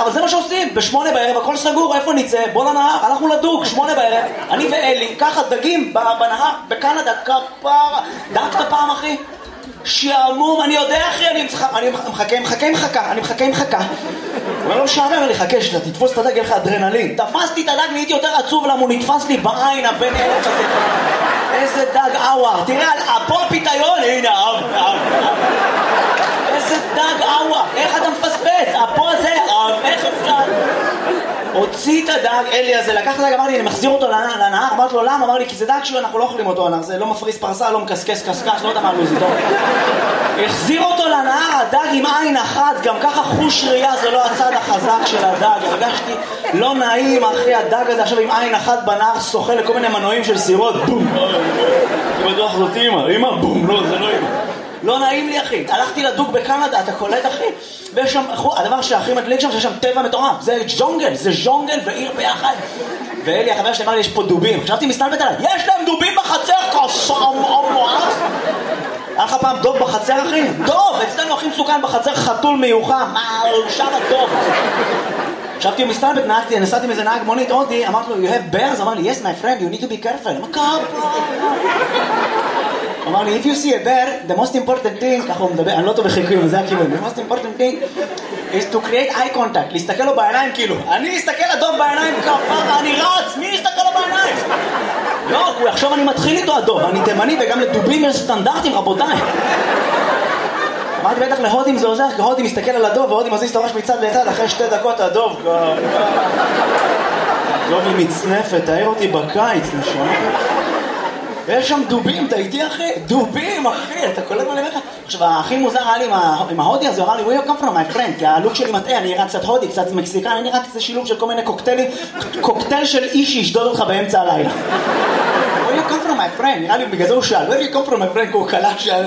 אבל זה מה שעושים, ב8 בערב, הכל סגור, איפה נצא? בוא לנהר, הלכנו לדוג, 8 בערב, אני ואלי, ככה דגים בנהר, בקנדה, כפרה, דגת פעם אחי? שעמום, אני יודע אחי, אני מחכה עם חכה. אבל לא משעמם לי, חכה שאתה תתפוס את הדג, יהיה לך אדרנלין. תפסתי את הדג, נהייתי יותר עצוב למה הוא נתפס לי בעין הבן אלף הזה. איזה דג אאוואר, תראה, פה הפיתיון, הנה, איזה דג אאוואר, איך אתה מפספס? פה זה, איך אפשר? הוציא את הדג, אלי הזה, לקח את הדג, אמר לי, אני מחזיר אותו לנהר, אמרתי לו, למה? אמר לי, כי זה דג שלו, אנחנו לא אוכלים אותו, זה לא מפריס פרסה, לא מקסקס קסקש, לא יודע מה לוזי, טוב. החזיר אותו לנהר, הדג עם עין אחת, גם ככה חוש ראייה, זה לא הצד החזק של הדג, הרגשתי לא נעים, אחי, הדג הזה עכשיו עם עין אחת בנהר, שוחה לכל מיני מנועים של סירות, בום, אני בטוח זאת אמא, בום, לא, זה לא אמא. לא נעים לי אחי, הלכתי לדוג בקנדה, אתה קולט אחי? ויש שם, הדבר שהכי מדליק שם, שיש שם טבע מטורף, זה ז'ונגל ועיר ביחד. ואלי החבר שלי אמר לי, יש פה דובים, חשבתי מסתלבט עליי, יש להם דובים בחצר, מואס. היה לך פעם דוב בחצר אחי? דוב, אצלנו הכי מסוכן בחצר, חתול מיוחם, שם הדוב. חשבתי מסתלבט, נסעתי מזה נהג מונית הודי, אמרתי לו, you have bears? אמר לי, yes my friend, you need to be careful. אמר לי, if you see a bear, the most important thing, ככה הוא מדבר, אני לא טוב בחיקויים, זה הכיוון, the most important thing is to create eye contact, להסתכל לו בעיניים כאילו, אני אסתכל לדוב בעיניים כפרה, אני רץ, מי יסתכל לו בעיניים? לא, הוא יחשוב אני מתחיל איתו הדוב, אני תימני וגם לדובים יש סטנדרטים רבותיי. אמרתי בטח להודים זה עוזר, כי הודים מסתכל על הדוב והודים מזיז את הראש מצד לצד, אחרי 2 דקות הדוב הדוב היא מצנפת, תאר אותי בקיץ, נשמע. יש שם דובים, אתה איתי אחי? דובים אחי, אתה קולט מה למך? עכשיו הכי מוזר היה לי עם ההודי הזה, הוא אמר לי, where you come from my friend? כי הלוק שלי מטעה, אני נראה קצת הודי, קצת מקסיקן, אני נראה קצת שילוב של כל מיני קוקטיילים, קוקטייל של איש שישדוד אותך באמצע הלילה. where you come from my friend? נראה לי בגלל זה הוא שאל, where you come from my friend? כי הוא קלט שאל...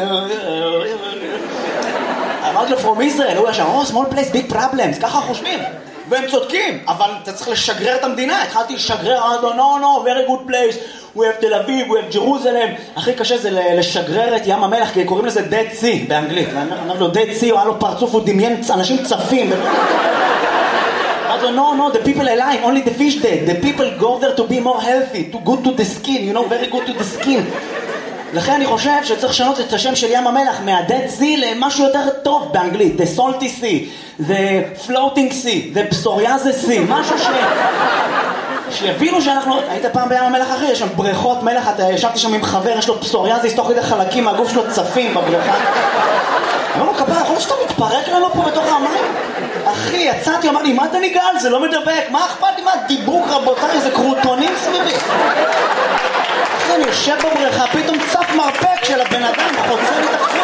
אמרתי לו, from Israel, הוא היה שם, oh, small place, big problems, ככה חושבים. והם צודקים, אבל אתה צריך לשגרר את המדינה. התחלתי לשגרר, אמרתי לו, no, very good place. We have תל אביב, we have Jerusalem. הכי קשה זה לשגרר את ים המלח, כי קוראים לזה Dead Sea באנגלית. אמרתי לו, Dead Sea, הוא היה לו פרצוף, הוא דמיין אנשים צפים. אמרתי לו, no, the people alive, only the fish dead. The people go there to be more healthy, to good to the skin, you know, very good to the skin. לכן אני חושב שצריך לשנות את השם של ים המלח מה-Dead Sea למשהו יותר טוב באנגלית. The Salty Sea, The Floating Sea, The Psoriasis Sea, משהו שיבינו שאנחנו... היית פעם בים המלח אחי, יש שם בריכות מלח, אתה ישבתי שם עם חבר, יש לו פסוריאזיס, תוך כדי חלקים מהגוף שלו צפים בבריכה. אמר לו, כפרה, יכול להיות שאתה מתפרק לנו פה בתוך המים? אחי, יצאתי, אמר לי, מה אתה ניגל? זה לא מדבק, מה אכפת לי? מה דיבוק רבותיי, זה קרוטונים סביבי. אחי, אני יושב בבריכה, פתאום צף מרפק של הבן אדם, חוצה לי תפקיד.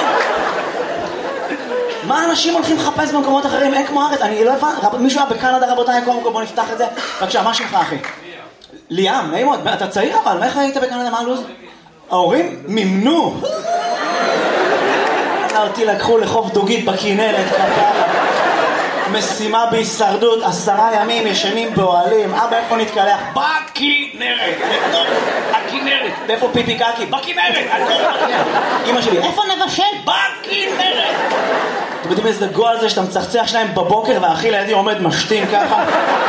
מה אנשים הולכים לחפש במקומות אחרים? אין כמו ארץ, אני לא הבא, מישהו היה בקנדה רבותיי, בוא נפתח את זה. בבקשה, מה שלך אחי? ליאם, נעים מאוד, אתה צעיר אבל, מה איך היית בקנדה, מה הלוז? ההורים מימנו. אותי לקחו לחוף דוגית בכנרת, משימה בהישרדות, 10 ימים ישנים באוהלים. אבא, איפה נתקלח? בכנרת, בתוך הכנרת. ואיפה פיפי קקי? בכנרת, הכל בכנרת. אמא שלי, איפה נבשל? בכנרת. אתם יודעים איזה גועל זה שאתה מצחצח שלהם בבוקר והאחי לידי עומד משתין ככה?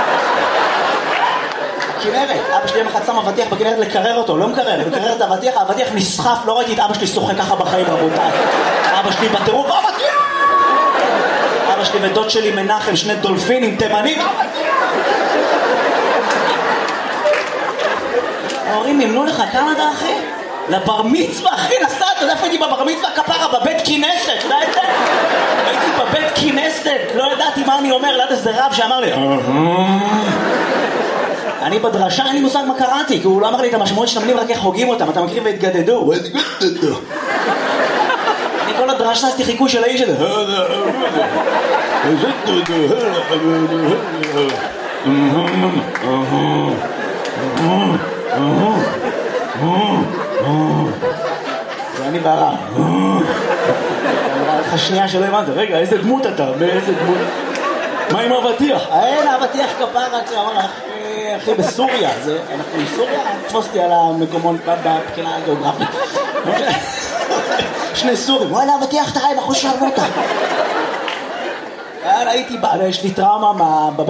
בכנרת, אבא שלי יום אחד שם אבטיח בכנרת לקרר אותו, לא מקרר, לקרר את האבטיח, האבטיח נסחף, לא ראיתי את אבא שלי שוחה ככה בחיים רבותיי. אבא שלי בטירוף, אבטיח! אבא שלי ודוד שלי מנחם, 2 דולפינים תימנים, ההורים מימנו לך קנדה אחי? לבר מצווה אחי, נסעת, אתה יודע איפה הייתי בבר מצווה כפרה? בבית כנסת, לא יודע? הייתי בבית כנסת, לא ידעתי מה אני אומר, ליד איזה רב שאמר לי אני בדרשה, אין לי מושג מה קראתי, כי הוא לא אמר לי את המשמעות של המילים, רק איך הוגים אותם, אתה מכיר והתגדדו. אני כל הדרשה עשיתי חיקוי של האיש הזה. זה אני בערה. נראה לך שנייה שלא הבנת, רגע, איזה דמות אתה? באיזה דמות? מה עם אבטיח? אין, אבטיח כפרה, שאמר לך אחי בסוריה, אנחנו בסוריה, תפוסתי על המקומות בבחינה הגיאוגרפית. 2 סורים, וואלה, אבטיח תראי בחוש שרמותה. יש לי טראומה